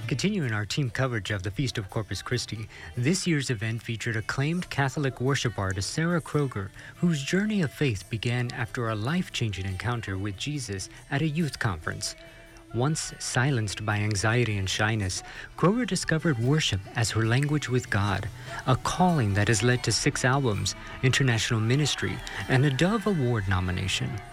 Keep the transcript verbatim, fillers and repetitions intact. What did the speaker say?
Continuing our team coverage of the Feast of Corpus Christi, this year's event featured acclaimed Catholic worship artist Sarah Kroger, whose journey of faith began after a life-changing encounter with Jesus at a youth conference. Once silenced by anxiety and shyness, Kroger discovered worship as her language with God, a calling that has led to six albums, international ministry, and a Dove Award nomination.